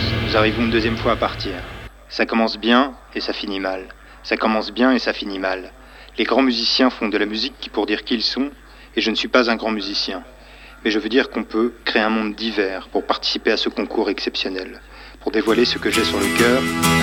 nous arrivons une deuxième fois à partir. Ça commence bien et ça finit mal. Ça commence bien et ça finit mal. Les grands musiciens font de la musique pour dire qui ils sont, et je ne suis pas un grand musicien. Mais je veux dire qu'on peut créer un monde divers pour participer à ce concours exceptionnel, pour dévoiler ce que j'ai sur le cœur